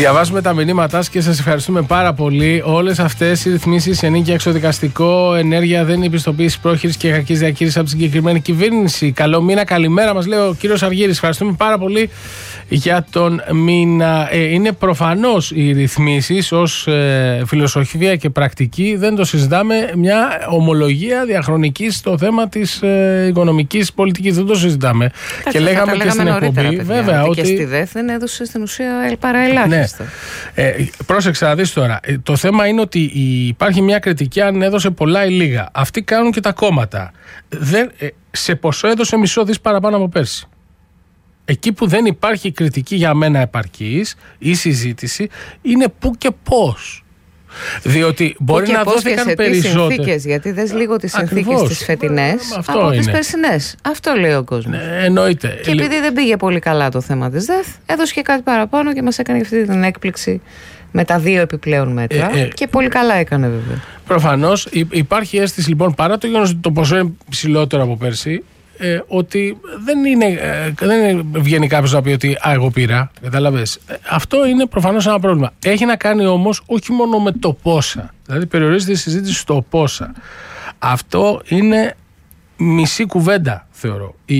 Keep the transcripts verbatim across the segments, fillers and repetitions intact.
Διαβάζουμε τα μηνύματά σας και σας ευχαριστούμε πάρα πολύ. Όλες αυτές οι ρυθμίσεις, ενίκεια, εξωδικαστικό, ενέργεια, δεν είναι επιστοποίηση πρόχειρης και κακής διακήρυξης από την συγκεκριμένη κυβέρνηση. Καλό μήνα, καλημέρα μας λέει ο κύριος Αργύρης. Ευχαριστούμε πάρα πολύ για τον μήνα. Ε, είναι προφανώς οι ρυθμίσεις ως ε, φιλοσοφία και πρακτική, δεν το συζητάμε, μια ομολογία διαχρονική στο θέμα της ε, οικονομικής πολιτικής. Δεν το συζητάμε. Άχι, και λέγαμε και στην εκπομπή, βέβαια, ότι. Και στη ΔΕΘ δεν έδωσε στην ουσία παραελάχιστα. Ναι. Ε, πρόσεξε να δεις τώρα. Ε, το θέμα είναι ότι υπάρχει μια κριτική αν έδωσε πολλά ή λίγα. Αυτοί κάνουν και τα κόμματα. Δεν, ε, σε ποσό έδωσε μισό δις παραπάνω από πέρσι. Εκεί που δεν υπάρχει κριτική για μένα επαρκής ή συζήτηση είναι πού και πώς. Διότι μπορεί να δώθηκαν περισσότερες συνθήκες, γιατί δες λίγο τις συνθήκες τις φετινές από τις περσινές. Αυτό λέει ο κόσμος. Ναι, εννοείται. Και επειδή δεν πήγε πολύ καλά το θέμα της ΔΕΘ, έδωσε και κάτι παραπάνω και μας έκανε αυτή την έκπληξη με τα δύο επιπλέον μέτρα. Ε, ε, και πολύ καλά έκανε βέβαια. Προφανώς υπάρχει αίσθηση λοιπόν, παρά το γεγονός ότι το ποσό είναι ψηλότερο από πέρσι, Ε, ότι δεν, είναι, ε, δεν βγαίνει κάποιος να πει ότι α, εγώ πήρα, κατάλαβες. Ε, αυτό είναι προφανώς ένα πρόβλημα. Έχει να κάνει όμως όχι μόνο με το πόσα, δηλαδή περιορίζεται η συζήτηση στο πόσα. Αυτό είναι μισή κουβέντα, θεωρώ. Η,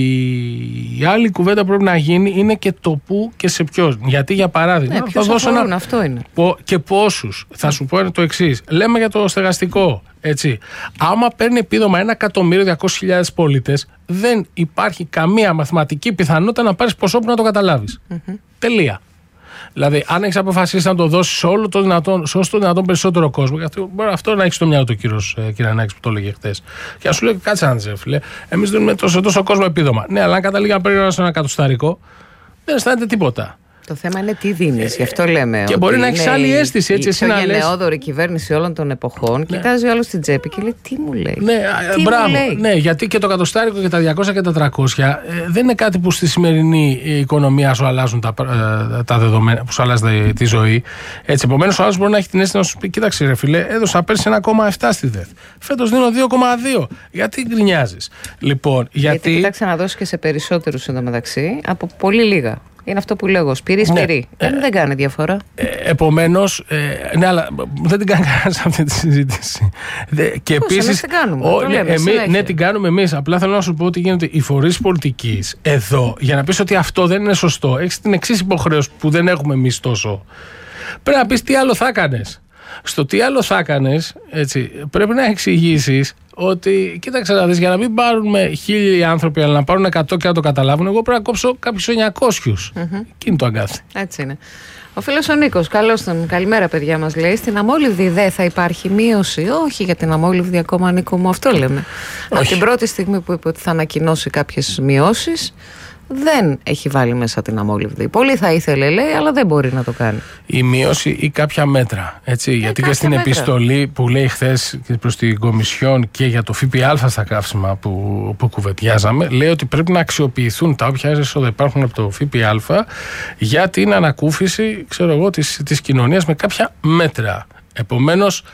η άλλη κουβέντα που πρέπει να γίνει είναι και το πού και σε ποιον. Γιατί, για παράδειγμα, ναι, θα δώσω ένα, αυτό είναι. Πο, και πόσους. Θα σου πω το εξής. Λέμε για το στεγαστικό. Έτσι. Άμα παίρνει επίδομα ένα εκατομμύριο διακόσιες χιλιάδες πολίτες, δεν υπάρχει καμία μαθηματική πιθανότητα να πάρεις ποσό που να το καταλάβεις. Mm-hmm. Τελεία. Δηλαδή, αν έχεις αποφασίσει να το δώσεις σε όλο το δυνατόν, σε όσο το δυνατόν περισσότερο κόσμο, και αυτό, μπορεί αυτό να έχει στο μυαλό του κύριος ε, Κυρανάκης που το έλεγε χθες. Και να σου λέει, κάτσε να δεις, φίλε, εμείς δίνουμε τόσο, τόσο κόσμο επίδομα. Ναι, αλλά αν καταλήγει να παίρνει ένα εκατοστάρικο, δεν αισθάνεται τίποτα. Το θέμα είναι τι δίνεις, γι' αυτό λέμε. Και μπορεί να έχεις άλλη αίσθηση. Έτσι, η πιο γενναιόδορη κυβέρνηση όλων των εποχών, ναι. Κοιτάζει όλο στην τσέπη και λέει τι μου λέει. Ναι, τι μπράβο. Μου λέει. Ναι, γιατί και το εκατοστάρικο και τα διακόσια και τα τριακόσια ε, δεν είναι κάτι που στη σημερινή οικονομία σου αλλάζουν τα, ε, τα δεδομένα, που σου αλλάζει τη ζωή. Έτσι, επομένως, ο άλλος μπορεί να έχει την αίσθηση να σου πει: κοίταξε, ρε φιλέ, έδωσα πέρσι ένα κόμμα επτά στη ΔΕΘ. Φέτος δίνω δύο κόμμα δύο. Γιατί γκρινιάζεις. Λοιπόν, γιατί. γιατί κοίταξε να δώσει και σε περισσότερους εντωμεταξύ από πολύ λίγα. Είναι αυτό που λέω εγώ. Σπυρί, σπυρί. Ναι. Ε, δεν κάνει διαφορά. Ε, Επομένως, ε, ναι, αλλά δεν την κάνει κανένας αυτή τη συζήτηση. Και επίσης. την κάνουμε. Ο, ναι, εμείς, ναι, την κάνουμε εμείς. Απλά θέλω να σου πω ότι γίνεται οι φορείς πολιτικής εδώ, για να πεις ότι αυτό δεν είναι σωστό, έχεις την εξής υποχρέωση που δεν έχουμε εμείς τόσο. Πρέπει να πεις τι άλλο θα έκανες. Στο τι άλλο θα έκανες, έτσι, πρέπει να εξηγήσεις ότι, κοίταξε να δεις, για να μην πάρουμε χίλιοι άνθρωποι, αλλά να πάρουν εκατό και να το καταλάβουν, εγώ πρέπει να κόψω κάποιους εννιακόσιους. Mm-hmm. Εκεί είναι το αγκάθι. Έτσι είναι. Ο φίλος ο Νίκος, καλώς τον. Καλημέρα, παιδιά, μας λέει. Στην αμόλυβδη δεν θα υπάρχει μείωση. Όχι για την αμόλυβδη ακόμα, Νίκο μου, αυτό λέμε. Από την πρώτη στιγμή που είπε ότι θα ανακοινώσει κάποιες μειώσεις, δεν έχει βάλει μέσα την αμόλυβδη. Πολύ θα ήθελε, λέει, αλλά δεν μπορεί να το κάνει. Η μείωση ή κάποια μέτρα. Έτσι, ε, γιατί και στην μέτρα. Επιστολή που λέει χθες προς την Κομισιόν και για το ΦΠΑ στα καύσιμα που, που κουβεντιάζαμε, λέει ότι πρέπει να αξιοποιηθούν τα όποια έσοδα υπάρχουν από το ΦΠΑ για την ανακούφιση, ξέρω εγώ, της, της κοινωνίας με κάποια μέτρα. Επομένως,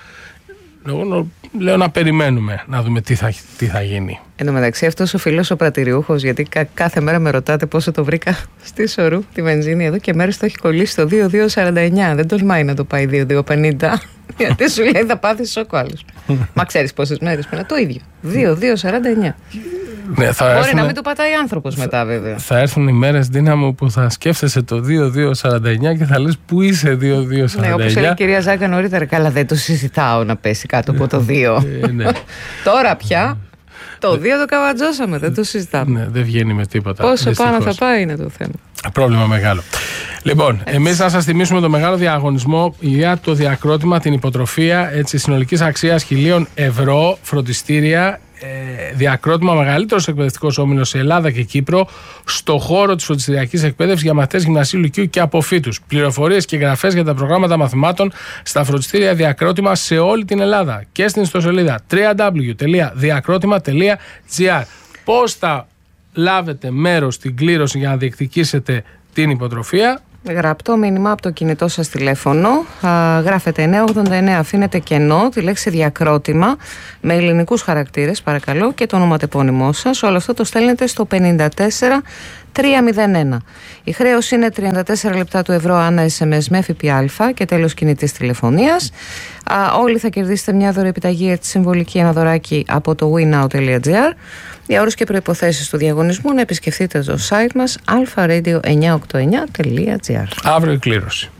εγώ λέω να περιμένουμε να δούμε τι θα, τι θα γίνει. Εν τω μεταξύ, αυτός ο φίλος ο πρατηριούχος, γιατί κα, κάθε μέρα με ρωτάτε πόσο το βρήκα στη Σορού τη βενζίνη, εδώ και μέρες το έχει κολλήσει στο δύο δύο σαράντα εννιά. Δεν τολμάει να το πάει δύο δύο πενήντα. Γιατί σου λέει θα πάθεις σοκ ο άλλος. Μα ξέρεις πόσες μέρες πέρα. Το ίδιο. δύο δύο σαράντα εννιά. Ναι, θα Μπορεί έρθουν, να μην το πατάει άνθρωπος θα, μετά, βέβαια. Θα έρθουν οι μέρες, Δύναμο, που θα σκέφτεσαι το δύο δύο σαράντα εννιά και θα λες πού είσαι δύο δύο σαράντα εννιά. Ναι, όπως λέει η κυρία Ζάκα νωρίτερα, καλά δεν το συζητάω να πέσει κάτω από το δύο. Ναι. Τώρα πια το δύο το καβατζώσαμε, δεν το συζητάμε. Ναι, δεν βγαίνει με τίποτα. Πόσο δυστυχώς πάνω θα πάει είναι το θέμα. Πρόβλημα μεγάλο. Λοιπόν, εμείς να σας θυμίσουμε το μεγάλο διαγωνισμό για το διακρότημα, την υποτροφία, έτσι, συνολικής αξίας χιλίων ευρώ, φροντιστήρια, ε, διακρότημα μεγαλύτερος εκπαιδευτικός όμιλος σε Ελλάδα και Κύπρο στο χώρο της φροντιστηριακής εκπαίδευσης για μαθητές γυμνασίου, λυκείου και αποφύτους. Πληροφορίες και εγγραφές για τα προγράμματα μαθημάτων στα φροντιστήρια διακρότημα σε όλη την Ελλάδα και στην ιστοσελίδα double-u double-u double-u τελεία διακρότημα τελεία τζι άρ. Πώς θα λάβετε μέρος στην κλήρωση για να διεκδικήσετε την υποτροφία? Γραπτό μήνυμα από το κινητό σας τηλέφωνο. Α, γράφετε εννιά ογδόντα εννιά, αφήνετε κενό, τη λέξη διακρότημα με ελληνικούς χαρακτήρες, παρακαλώ, και το ονοματεπώνυμό σας. Όλο αυτό το στέλνετε στο πενήντα τέσσερα τρία μηδέν ένα. Η χρέωση είναι τριάντα τέσσερα λεπτά του ευρώ ανά ες εμ ες με ΦΠΑ και τέλος κινητής τηλεφωνίας. Α, όλοι θα κερδίσετε μια δωρεοεπιταγή έτσι συμβολική, ένα δωράκι από το winnow τελεία gr. Για όρους και προϋποθέσεις του διαγωνισμού να επισκεφτείτε το site μας αλφα ρέιντιο εννιακόσια ογδόντα εννιά τελεία gr. Αύριο η κλήρωση.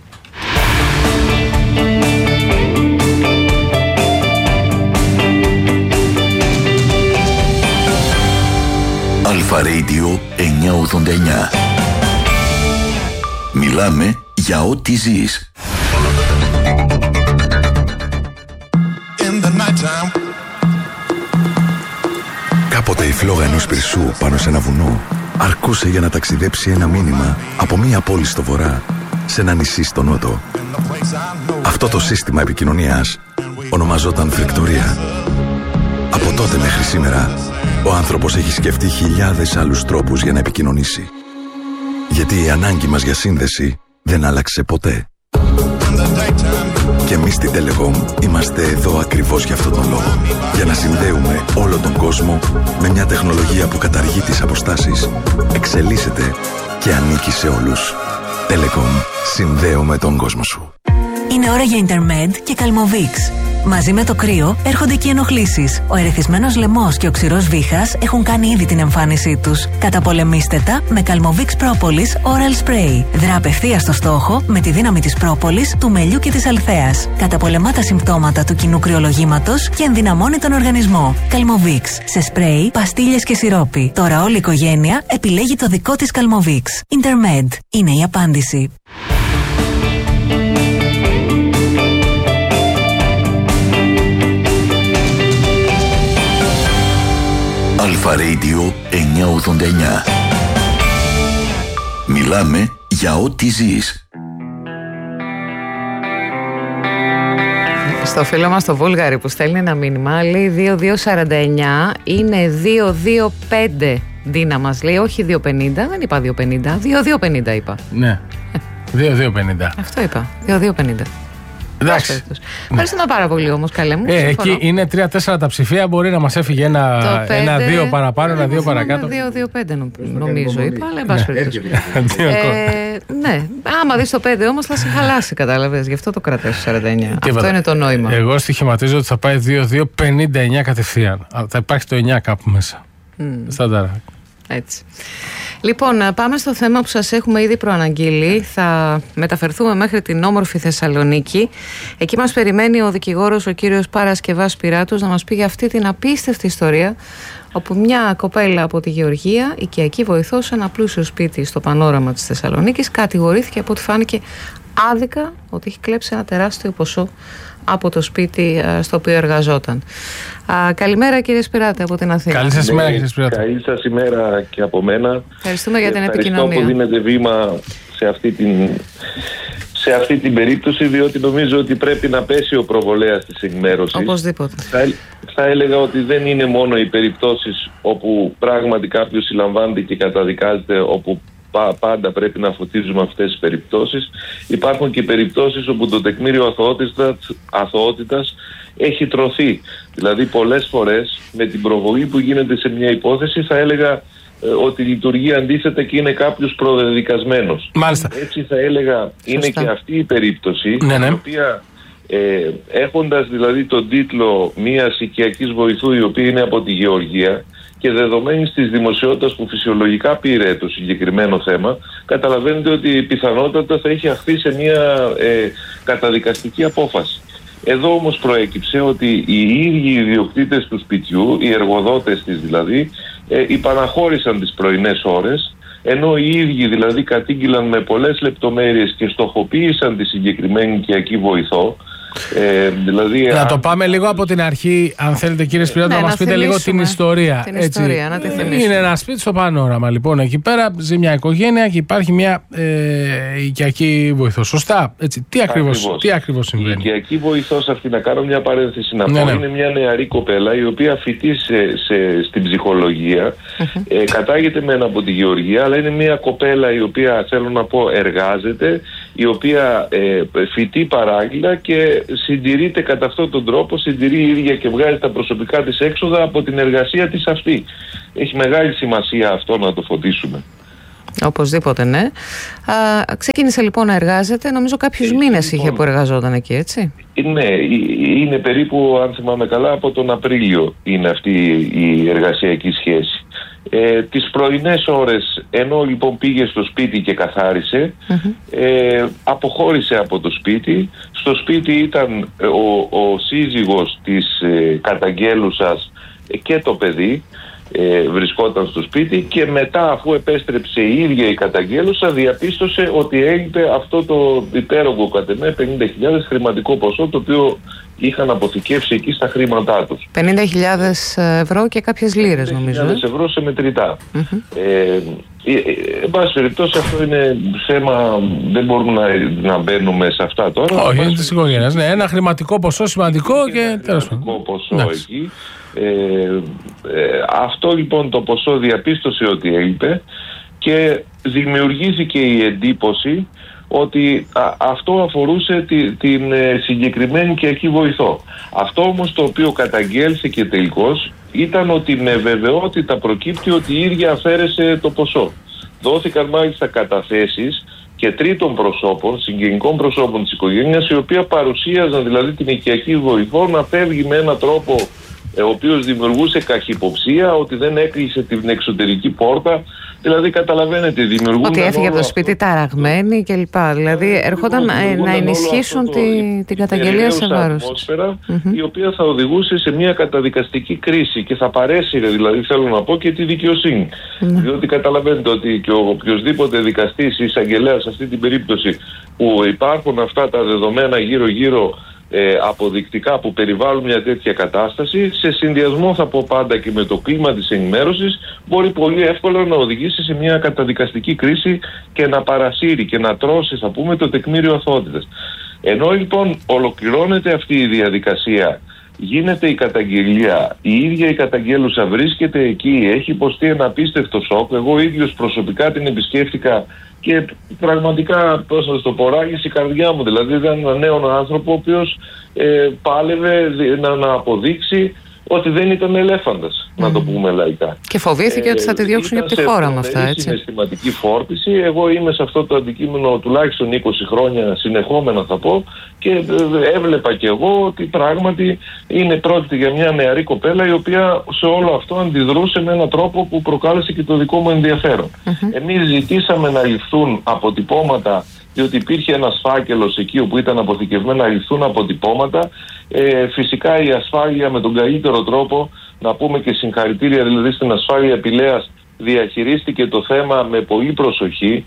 Αλφα Ρέιντιο εννιακόσια ογδόντα εννιά. Μιλάμε για ό,τι ζεις. Κάποτε η φλόγα ενός πυρσού πάνω σε ένα βουνό αρκούσε για να ταξιδέψει ένα μήνυμα από μία πόλη στο βορρά σε ένα νησί στο νότο. Αυτό το σύστημα επικοινωνίας ονομαζόταν φρεκτορία. Από τότε μέχρι σήμερα ο άνθρωπος έχει σκεφτεί χιλιάδες άλλους τρόπους για να επικοινωνήσει. Γιατί η ανάγκη μας για σύνδεση δεν άλλαξε ποτέ. Και εμείς στην Telecom είμαστε εδώ ακριβώς για αυτόν τον λόγο. Για να συνδέουμε όλο τον κόσμο με μια τεχνολογία που καταργεί τις αποστάσεις, εξελίσσεται και ανήκει σε όλους. Telecom. Συνδέουμε τον κόσμο σου. Είναι ώρα για Intermed και Calmovix. Μαζί με το κρύο έρχονται και οι ενοχλήσεις. Ο ερεθισμένος λαιμός και ο ξηρός βήχας έχουν κάνει ήδη την εμφάνισή τους. Καταπολεμήστε τα με Calmovix Propolis Oral Spray. Δρά απευθείας στο στόχο με τη δύναμη της πρόπολης, του μελιού και της αλθέας. Καταπολεμά τα συμπτώματα του κοινού κρυολογήματος και ενδυναμώνει τον οργανισμό. Calmovix. Σε σπρέι, παστίλες και σιρόπι. Τώρα όλη η οικογένεια επιλέγει το δικό της Calmovix. Intermed. Είναι η απάντηση. Αλφα Ρέιντιο εννιακόσια ογδόντα εννιά. Μιλάμε για ό,τι ζεις. Στο φίλο μας το Βούλγαρη που στέλνει ένα μήνυμα, λέει δύο δύο σαράντα εννιά, είναι δύο δύο πέντε Ντίνα μας λέει, όχι δύο πενήντα, δεν είπα δύο πενήντα, δύο δύο πενήντα είπα. Ναι, δύο δύο πενήντα. Αυτό είπα, δύο δύο πενήντα. Εντάξει. Ευχαριστούμε πάρα πολύ όμως, καλέ μου. Ε, εκεί είναι τρία τέσσερα τα ψηφία. Μπορεί να μας έφυγε ένα, ένα δύο παραπάνω, ένα δύο παρακάτω. δύο δύο πέντε νομίζω είπα, αλλά εν πάση περιπτώσει. Ναι, άμα δεις το πέντε όμως θα σε χαλάσει, κατάλαβες. Γι' αυτό το κρατάς στο σαράντα εννιά. Αυτό είναι το νόημα. Εγώ στοιχηματίζω ότι θα πάει δύο δύο πενήντα εννιά κατευθείαν. Θα υπάρχει το εννιά κάπου μέσα. Στάνταρα. Έτσι. Λοιπόν, πάμε στο θέμα που σας έχουμε ήδη προαναγγείλει. Θα μεταφερθούμε μέχρι την όμορφη Θεσσαλονίκη. Εκεί μας περιμένει ο δικηγόρος, ο κύριος Παρασκευάς Πυράτος, να μας πει για αυτή την απίστευτη ιστορία όπου μια κοπέλα από τη Γεωργία, οικιακή βοηθός σε ένα πλούσιο σπίτι στο πανόραμα της Θεσσαλονίκης, κατηγορήθηκε από ό,τι φάνηκε άδικα ότι έχει κλέψει ένα τεράστιο ποσό από το σπίτι στο οποίο εργαζόταν. Α, καλημέρα κύριε Σπυράτη από την Αθήνα. Καλή σας ημέρα κύριε Σπυράτη. Καλή σας ημέρα και από μένα. Ευχαριστούμε για την Ευχαριστώ επικοινωνία. που δίνετε βήμα σε αυτή την, σε αυτή την περίπτωση, διότι νομίζω ότι πρέπει να πέσει ο προβολέας της ενημέρωσης. Οπωσδήποτε. Θα, θα έλεγα ότι δεν είναι μόνο οι περιπτώσεις όπου πράγματι κάποιος συλλαμβάνεται και καταδικάζεται, όπου πάντα πρέπει να φωτίζουμε αυτές τις περιπτώσεις. Υπάρχουν και περιπτώσεις όπου το τεκμήριο αθωότητας, αθωότητας έχει τρωθεί. Δηλαδή πολλές φορές με την προβολή που γίνεται σε μια υπόθεση θα έλεγα ε, ότι λειτουργεί αντίθετα και είναι κάποιος προδεδικασμένος. Μάλιστα. Έτσι θα έλεγα είναι Σωστά. και αυτή η περίπτωση, ναι, ναι. η οποία ε, έχοντας δηλαδή τον τίτλο μιας οικιακής βοηθού η οποία είναι από τη Γεωργία και δεδομένης της δημοσιότητας που φυσιολογικά πήρε το συγκεκριμένο θέμα, καταλαβαίνετε ότι πιθανότατα θα έχει αχθεί σε μια ε, καταδικαστική απόφαση. Εδώ όμως προέκυψε ότι οι ίδιοι ιδιοκτήτες του σπιτιού, οι εργοδότες της δηλαδή, ε, υπαναχώρησαν τις πρωινές ώρες, ενώ οι ίδιοι δηλαδή κατήγγυλαν με πολλές λεπτομέρειες και στοχοποίησαν τη συγκεκριμένη οικιακή βοηθό. Ε, δηλαδή, να α... το πάμε λίγο από την αρχή, αν θέλετε κύριε Σπυράτη, ναι, να μας πείτε λίγο την ιστορία. Την έτσι. ιστορία, να τη θυμίσουμε. Είναι ένα σπίτι στο πανόραμα, λοιπόν. Εκεί πέρα ζει μια οικογένεια και υπάρχει μια ε, οικιακή βοηθό. Σωστά. Έτσι. Τι ακριβώς, τι ακριβώς συμβαίνει? Η οικιακή βοηθός αυτή, να κάνω μια παρένθεση να ναι, πω, ναι. είναι μια νεαρή κοπέλα η οποία φοιτεί σε, σε, στην ψυχολογία. ε, κατάγεται μεν από τη Γεωργία, αλλά είναι μια κοπέλα η οποία, θέλω να πω, εργάζεται, η οποία ε, φοιτεί παράλληλα και συντηρείται κατά αυτόν τον τρόπο, συντηρεί η ίδια και βγάζει τα προσωπικά της έξοδα από την εργασία της αυτή. Έχει μεγάλη σημασία αυτό να το φωτίσουμε. Οπωσδήποτε, ναι. Α, ξεκίνησε λοιπόν να εργάζεται. Νομίζω κάποιους μήνες λοιπόν, είχε που εργαζόταν εκεί, έτσι. Ναι, είναι περίπου, αν θυμάμαι καλά, από τον Απρίλιο είναι αυτή η εργασιακή σχέση. Ε, τις πρωινές ώρες, ενώ λοιπόν πήγε στο σπίτι και καθάρισε, mm-hmm. ε, αποχώρησε από το σπίτι. Στο σπίτι ήταν ο, ο σύζυγος της ε, καταγγέλουσας και το παιδί. Ε, βρισκόταν στο σπίτι και μετά, αφού επέστρεψε η ίδια η καταγγέλουσα, διαπίστωσε ότι έλειπε αυτό το υπέρογκο κατ' εμέ πενήντα χιλιάδες χρηματικό ποσό, το οποίο είχαν αποθηκεύσει εκεί στα χρήματά τους. πενήντα χιλιάδες ευρώ και κάποιες λίρες, νομίζω. πενήντα χιλιάδες ευρώ σε μετρητά. Mm-hmm. Ε, ε, εν πάση περιπτώσει, αυτό είναι θέμα, δεν μπορούμε να, να μπαίνουμε σε αυτά τώρα. Όχι, είναι της οικογένειας. Ναι, ένα χρηματικό ποσό σημαντικό και τέλος πάντων. Ένα χρηματικό ποσό εκεί. Ε, ε, αυτό λοιπόν το ποσό διαπίστωσε ότι έλειπε και δημιουργήθηκε η εντύπωση ότι α, αυτό αφορούσε τη, την ε, συγκεκριμένη οικιακή βοηθό. Αυτό όμως το οποίο καταγγέλθηκε τελικώς ήταν ότι με βεβαιότητα προκύπτει ότι η ίδια αφαίρεσε το ποσό. Δόθηκαν μάλιστα καταθέσεις και τρίτων προσώπων, συγγενικών προσώπων της οικογένειας, οι οποίοι παρουσίαζαν δηλαδή την οικιακή βοηθό να φεύγει με έναν τρόπο ο οποίος δημιουργούσε καχυποψία, ότι δεν έκλεισε την εξωτερική πόρτα. Δηλαδή, καταλαβαίνετε, δημιουργούν. Ότι έφυγε από το σπίτι ταραγμένη κλπ. Δηλαδή, έρχονταν να ενισχύσουν το, τη, την καταγγελία σε βάρος. Ατμόσφαιρα, mm-hmm. η οποία θα οδηγούσε σε μια καταδικαστική κρίση και θα παρέσυρε, δηλαδή, θέλω να πω, και τη δικαιοσύνη. Mm-hmm. Διότι καταλαβαίνετε ότι και ο οποιοσδήποτε δικαστής ή εισαγγελέας σε αυτή την περίπτωση που υπάρχουν αυτά τα δεδομένα γύρω-γύρω. Ε, αποδεικτικά που περιβάλλουν μια τέτοια κατάσταση, σε συνδυασμό θα πω πάντα και με το κλίμα της ενημέρωσης, μπορεί πολύ εύκολα να οδηγήσει σε μια καταδικαστική κρίση και να παρασύρει και να τρώσει, θα πούμε, το τεκμήριο αθωότητας. Ενώ λοιπόν ολοκληρώνεται αυτή η διαδικασία, γίνεται η καταγγελία, η ίδια η καταγγέλουσα βρίσκεται εκεί, έχει υποστεί ένα απίστευτο σοκ. Εγώ ίδιος προσωπικά την επισκέφτηκα και πραγματικά, πώς να το πω, ράγισε η καρδιά μου. Δηλαδή ήταν ένα νέο άνθρωπο ο οποίος ε, πάλευε να, να αποδείξει ότι δεν ήταν ελέφαντας, mm. να το πούμε λαϊκά. Και φοβήθηκε ε, ότι θα τη διώξουν από τη χώρα με αυτά, έτσι. Είναι συναισθηματική φόρτιση. Εγώ είμαι σε αυτό το αντικείμενο τουλάχιστον είκοσι χρόνια συνεχόμενα, θα πω, και έβλεπα κι εγώ ότι πράγματι είναι πρόκειται για μια νεαρή κοπέλα η οποία σε όλο αυτό αντιδρούσε με έναν τρόπο που προκάλεσε και το δικό μου ενδιαφέρον. Mm-hmm. Εμείς ζητήσαμε να ληφθούν αποτυπώματα, διότι υπήρχε ένας φάκελος εκεί όπου ήταν αποθηκευμένα να ληφθούν αποτυπώματα. Ε, φυσικά η ασφάλεια με τον καλύτερο τρόπο, να πούμε και συγχαρητήρια δηλαδή στην ασφάλεια Πηλαίας, διαχειρίστηκε το θέμα με πολύ προσοχή.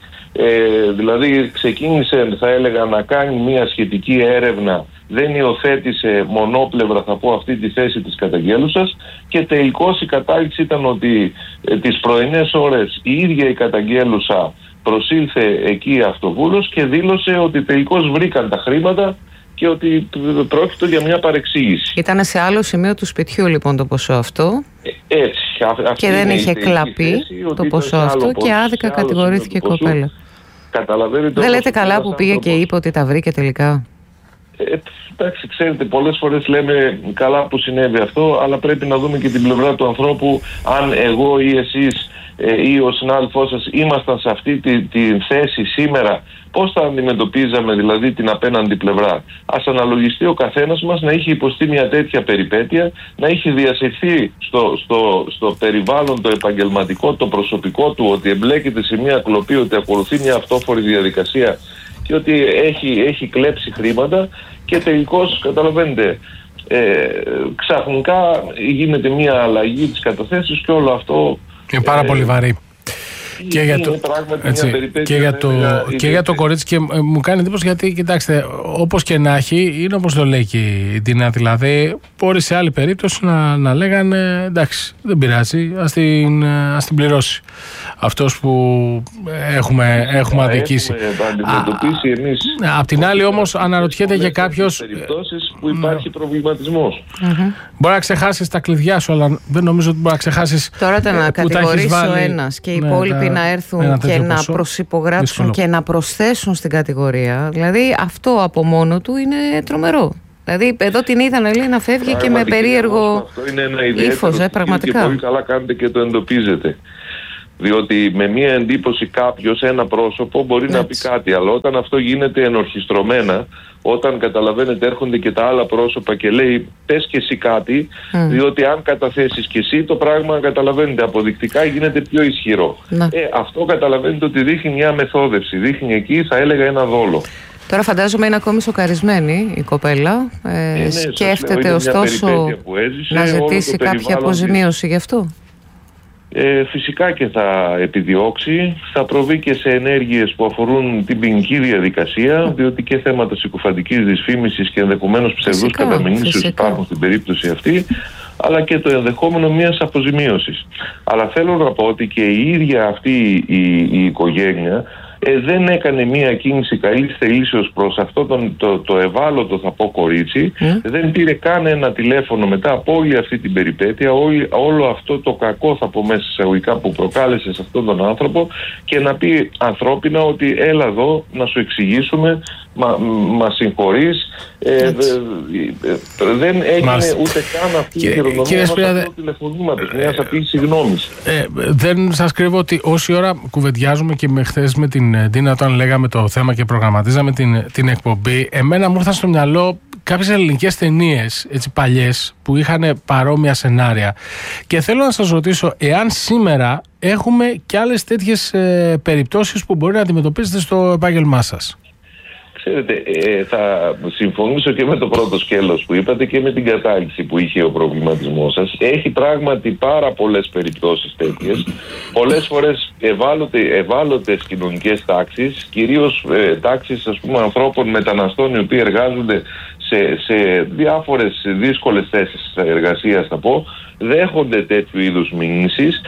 Ε, δηλαδή ξεκίνησε, θα έλεγα, να κάνει μια σχετική έρευνα, δεν υιοθέτησε μονόπλευρα, θα πω, αυτή τη θέση της καταγγέλουσας και τελικώς η κατάληξη ήταν ότι ε, τις πρωινές ώρες η ίδια η καταγγέλουσα προσήλθε εκεί αυτοβούλος και δήλωσε ότι τελικώς βρήκαν τα χρήματα και ότι πρόκειται για μια παρεξήγηση. Ήταν σε άλλο σημείο του σπιτιού λοιπόν το ποσό αυτό. Ε, έτσι. Και δεν είχε κλαπεί το ποσό αυτό και άδικα κατηγορήθηκε η κοπέλα. Καταλαβαίνετε. Δεν λέτε καλά που πήγε και είπε ότι τα βρήκε τελικά. Ε, εντάξει, ξέρετε, πολλές φορές λέμε καλά που συνέβη αυτό, αλλά πρέπει να δούμε και την πλευρά του ανθρώπου. Αν εγώ ή εσείς ε, ή ο συνάδελφός σας ήμασταν σε αυτή τη, τη θέση σήμερα, πώς θα αντιμετωπίζαμε δηλαδή την απέναντι πλευρά? Ας αναλογιστεί ο καθένας μας να έχει υποστεί μια τέτοια περιπέτεια, να έχει διασυρθεί στο, στο, στο περιβάλλον το επαγγελματικό, το προσωπικό του, ότι εμπλέκεται σε μια κλοπή, ότι ακολουθεί μια αυτόφορη διαδικασία και ότι έχει, έχει κλέψει χρήματα και τελικώς, καταλαβαίνετε, ε, ξαφνικά γίνεται μια αλλαγή της καταθέσεως και όλο αυτό είναι πάρα ε, πολύ βαρύ. Και για, το, έτσι, και, για το, και για το κορίτσι, και μου κάνει εντύπωση γιατί, κοιτάξτε, όπως και να έχει, είναι όπως το λέει και η Τίνα. Δηλαδή, μπορεί σε άλλη περίπτωση να, να λέγανε εντάξει, δεν πειράζει, ας την, ας την πληρώσει αυτός που έχουμε, έχουμε αδικήσει. Απ' την άλλη, όμως, αναρωτιέται για κάποιος. Περιπτώσεις που υπάρχει mm. προβληματισμός. Mm-hmm. Μπορεί να ξεχάσεις τα κλειδιά σου, αλλά δεν νομίζω ότι μπορεί να ξεχάσεις. Τώρα το να κατηγορήσει ο ένας και οι ναι, υπόλοιποι τα... να έρθουν και να ποσό, προσυπογράψουν δύσκολο. Και να προσθέσουν στην κατηγορία. Δηλαδή αυτό από μόνο του είναι τρομερό. Δηλαδή εδώ την είδα να λέει να φεύγει και με περίεργο ύφος, ε, πραγματικά. Και πολύ καλά κάνετε και το εντοπίζετε. Διότι με μία εντύπωση κάποιος, ένα πρόσωπο μπορεί Έτσι. να πει κάτι, αλλά όταν αυτό γίνεται ενορχιστρωμένα, όταν καταλαβαίνετε έρχονται και τα άλλα πρόσωπα και λέει πες και εσύ κάτι, mm. διότι αν καταθέσεις και εσύ το πράγμα, καταλαβαίνετε, αποδεικτικά γίνεται πιο ισχυρό. Ε, αυτό καταλαβαίνετε ότι δείχνει μια μεθόδευση, δείχνει εκεί θα έλεγα ένα δόλο. Τώρα φαντάζομαι είναι ακόμη σοκαρισμένη η κοπέλα. Ε, ε, ναι, σκέφτεται λέω, ωστόσο έζησε, να ζητήσει κάποια αποζημίωση γι' αυτό. Ε, φυσικά και θα επιδιώξει, θα προβεί και σε ενέργειες που αφορούν την ποινική διαδικασία, διότι και θέματα συκοφαντικής δυσφήμισης και ενδεχομένως ψευδούς καταμηνύσεως υπάρχουν στην περίπτωση αυτή, αλλά και το ενδεχόμενο μιας αποζημίωσης. Αλλά θέλω να πω ότι και η ίδια αυτή η, η οικογένεια ε, δεν έκανε μια κίνηση καλής θελήσεως προς αυτό τον, το, το ευάλωτο θα πω κορίτσι, mm. δεν πήρε καν ένα τηλέφωνο μετά από όλη αυτή την περιπέτεια, όλη, όλο αυτό το κακό θα πω μέσα εισαγωγικά που προκάλεσε σε αυτόν τον άνθρωπο και να πει ανθρώπινα ότι έλα εδώ να σου εξηγήσουμε, μα, μα συγχωρείς, ε, ε, ε, δεν έγινε Μάλιστα. ούτε καν αυτή η χειρονομία του τηλεφωνήματος, μιας απλής συγγνώμης. Ε, δεν σας κρύβω ότι όση ώρα κουβεντιάζουμε και με χθες με την Ντίνα όταν λέγαμε το θέμα και προγραμματίζαμε την, την εκπομπή, εμένα μου ήρθαν στο μυαλό κάποιες ελληνικές ταινίες, έτσι παλιές, που είχαν παρόμοια σενάρια. Και θέλω να σας ρωτήσω, εάν σήμερα έχουμε και άλλες τέτοιες ε, περιπτώσεις που μπορεί να αντιμετωπίσετε στο επάγγελμά σας. Ξέρετε, ε, θα συμφωνήσω και με το πρώτο σκέλος που είπατε και με την κατάληξη που είχε ο προβληματισμός σας. Έχει πράγματι πάρα πολλές περιπτώσεις τέτοιες. Πολλές φορές ευάλωτε, ευάλωτες κοινωνικές τάξεις, κυρίως ε, τάξεις ας πούμε ανθρώπων μεταναστών οι οποίοι εργάζονται σε, σε διάφορες δύσκολες θέσεις εργασίας θα πω, δέχονται τέτοιου είδους μηνύσεις.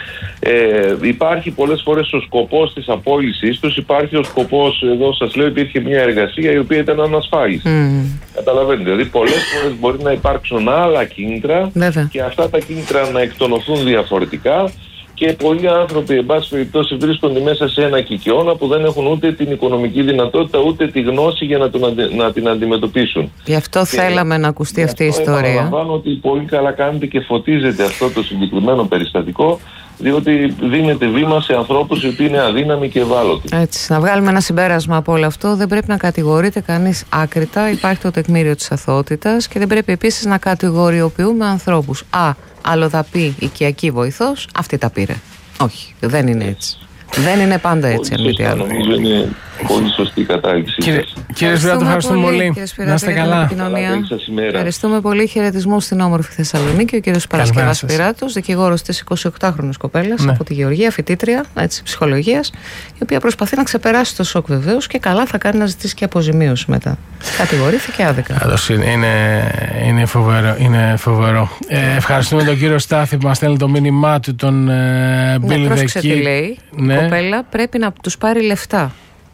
Ε, υπάρχει πολλές φορές ο σκοπός της απόλυσης τους, υπάρχει ο σκοπός, εδώ σας λέω υπήρχε μια εργασία η οποία ήταν ανασφάλιση. Mm. Καταλαβαίνετε, δηλαδή πολλές φορές μπορεί να υπάρξουν άλλα κίνητρα Βέβαια. και αυτά τα κίνητρα να εκτονωθούν διαφορετικά και πολλοί άνθρωποι εν πάση περιπτώσει βρίσκονται μέσα σε ένα κικαιώνα που δεν έχουν ούτε την οικονομική δυνατότητα ούτε τη γνώση για να, τον αντι... να την αντιμετωπίσουν. Γι' αυτό και θέλαμε να ακουστεί αυτή η ιστορία. Επαναλαμβάνω ότι πολύ καλά κάνετε και φωτίζετε αυτό το συγκεκριμένο περιστατικό, διότι δίνεται βήμα σε ανθρώπους οι οποίοι είναι αδύναμοι και ευάλωτοι. Έτσι, να βγάλουμε ένα συμπέρασμα από όλο αυτό. Δεν πρέπει να κατηγορείται κανείς άκρητα. Υπάρχει το τεκμήριο της αθωότητας και δεν πρέπει επίσης να κατηγοριοποιούμε ανθρώπους. Α, αλλοδαπή οικιακή βοηθός, αυτή τα πήρε. Όχι, δεν είναι έτσι. Δεν είναι πάντα έτσι, αν μη τι άλλο. Είναι πολύ σωστή η κατάληξη. Κύριε Σπυράτο, ευχαριστούμε πολύ. Να είστε καλά. Ευχαριστούμε πολύ. Χαιρετισμού στην όμορφη Θεσσαλονίκη. Ο κύριος Παρασκευάς Σπυράτος, δικηγόρος της εικοσιοκτάχρονης κοπέλας από τη Γεωργία, φοιτήτρια ψυχολογίας, η οποία προσπαθεί να ξεπεράσει το σοκ βεβαίως και καλά θα κάνει να ζητήσει και αποζημίωση μετά. Κατηγορήθηκε άδικα. Είναι, είναι φοβερό. Είναι φοβερό. Ε, ευχαριστούμε τον κύριο Στάθη που μας στέλνει το μήνυμά του, τον Μπίλι Δεκί. Η κοπέλα πρέπει να τους πάρει λεφτά.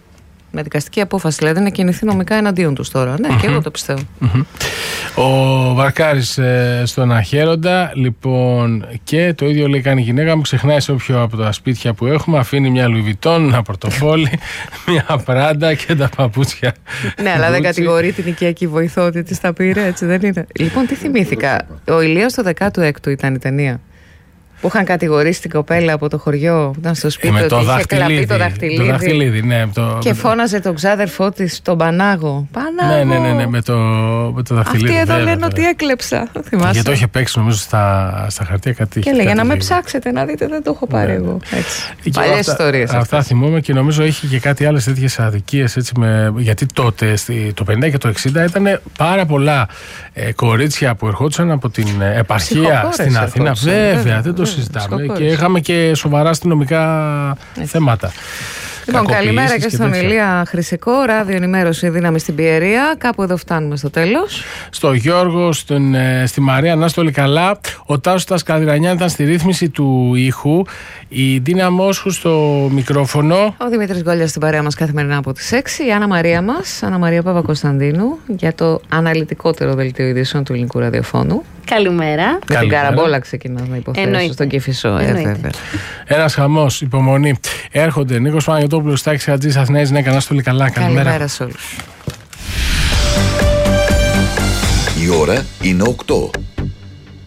Με δικαστική απόφαση, δηλαδή να κινηθεί νομικά εναντίον τους τώρα. Ναι, mm-hmm. και εγώ το πιστεύω. Mm-hmm. Ο Βαρκάρης ε, στον Αχέροντα, λοιπόν, και το ίδιο λέει κάνει η γυναίκα μου. Ξεχνάει σε όποιο από τα σπίτια που έχουμε, αφήνει μια Λουιβιτόν, ένα πορτοφόλι, μια Πράντα και τα παπούτσια. Ναι, αλλά δεν κατηγορεί την οικιακή βοηθό ότι της τα πήρε, έτσι δεν είναι. Λοιπόν, τι θυμήθηκα. Ο Ηλίας το δεκάτο έκτο ήταν η ταινία. Που είχαν κατηγορήσει την κοπέλα από το χωριό που ήταν στο σπίτι ε, ότι είχε κλαπεί το δαχτυλίδι. Το δαχτυλίδι ναι, το, και φώναζε τον ξάδερφό της, τον Πανάγο. Πανάγο! Ναι, ναι, ναι, ναι με, το, με το δαχτυλίδι. Αυτοί εδώ λένε ότι έκλεψα. Θυμάσαι. Και το είχε παίξει νομίζω στα, στα χαρτιά κάτι. Και λέγε να με ψάξετε να δείτε, δεν το έχω πάρει ναι. εγώ. Παλιές ιστορίες. Αυτά θυμόμαι και νομίζω είχε και κάτι άλλες τέτοιες αδικίες. Έτσι, με, γιατί τότε, το πενήντα και το εξήντα, ήταν πάρα πολλά ε, κορίτσια που ερχόντουσαν από την επαρχία στην Αθήνα. Βέβαια, δεν το συζητάμε και είχαμε και σοβαρά αστυνομικά θέματα. Λοιπόν, καλημέρα και στον Ηλία Χρυσικό, ράδιο ενημέρωση Δύναμη στην Πιερία. Κάπου εδώ φτάνουμε στο τέλος. Στο Γιώργο, στον, στη Μαρία, να είστε όλοι καλά. Ο Τάσος Καδρανιάν ήταν στη ρύθμιση του ήχου. Η Ντίνα Μόσχου στο μικρόφωνο. Ο Δημήτρης Γκόλιας στην παρέα μας καθημερινά από τις έξι. Η Άννα Μαρία μας, Άννα Μαρία Παπα-Κωνσταντίνου, για το αναλυτικότερο δελτίο ειδήσεων του ελληνικού ραδιοφώνου. Καλημέρα. Με την Καραμπόλα ξεκινάς να υποθέσεις στον Κηφισό. Ε, Ένας χαμός, υπομονή. Έρχονται Νίκος Παναγιωτόπουλος, Στάκης Χατζής, Αθηναίας Γυναίκα. Να είστε όλοι καλά. Καλημέρα. Καλημέρα σε όλους. Η ώρα είναι οκτώ.